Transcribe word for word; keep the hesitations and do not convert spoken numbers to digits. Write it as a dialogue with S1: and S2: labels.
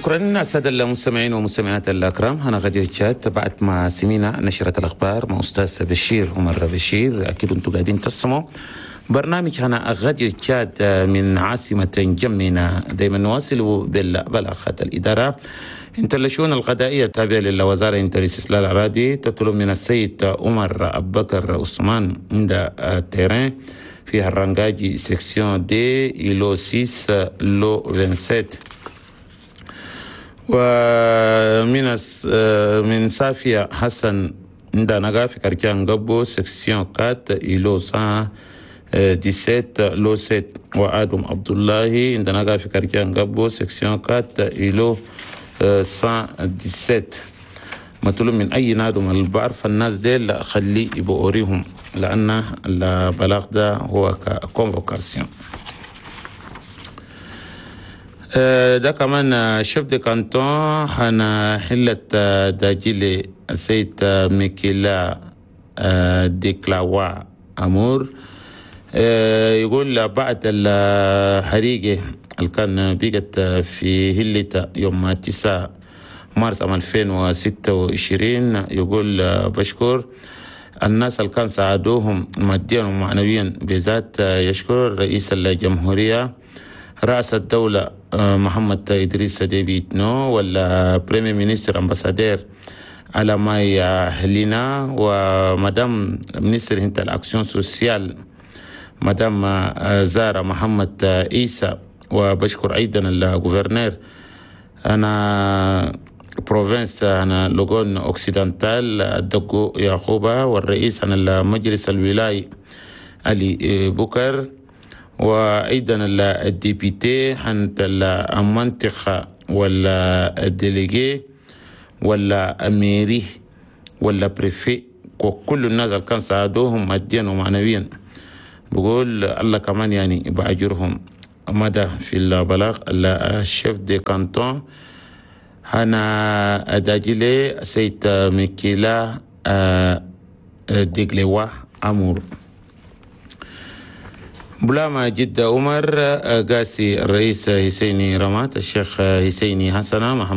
S1: شكرا السادة المستمعين والمستمعات الأكرام. أنا غادي تشات بعد ما سمينا نشرة الأخبار مع أستاذ بشير عمر بشير. أكيد أنتم قاعدين تسمعوا برنامج هنا غادي تشات من عاصمة جمنا. دائما نواصل بالبلاغات الإدارة انت الشؤون الغذائية التابعة للوزارة انت الاستسلال الأراضي تطلب من السيد عمر أبو بكر عثمان عند التيران في الرنجاجي سيكسيون دي إلو ستة لو سبعة وعشرين ومن من صافية حسن عند نغا في كاركيان غبو سيكسيون أربعة إلو مية وسبعة عشر لو سبعة وآدم عبد الله عند نغا في كاركيان غبو سيكسيون أربعة إلو مية وسبعة عشر. مطلوب من أي نادم اللي بعرف الناس ديل خليه يبقوا أوريهم لأن البلاغ ده هو كونفوكاسيون. ده كمان شيف دي كانتون حنا حلة داجيلي السيد ميكيلا ديكلاوا أمور يقول بعد الحريقة اللي كان بيقت في هلتا يوم تسعة مارس عام ألفين وستة وعشرين يقول بشكر الناس اللي كان ساعدوهم ماديا ومعنويا بذات. يشكر رئيس الجمهورية رئيس الدولة محمد إدريس ديبي إتنو ولا بريمير مينستر أمباسادير على ما يهلنا ومدام مينستر هنت الأكسيون سوسيال مدام زارة محمد عيسى. وبشكر أيضا الغوفرنير أنا بروفنس أنا لوغون أوكسيدنتال الدقو يعقوبة والرئيس أنا المجلس الولاي علي بكر وأيضا الديبيتي حنت المنطقة ولا الديليجي ولا أميري ولا بريفي وكل الناس اللي كان ساعدوهم ماديا ومعنويا. بقول الله كمان يعني بأجرهم مدى في البلاغ الشيف دي كانتون هنا أداجيلي سيد ميكيلا ديغليوا أمور. بلاما جد عمر قاسي الرئيس حسيني رمات الشيخ حسيني حسنة محمد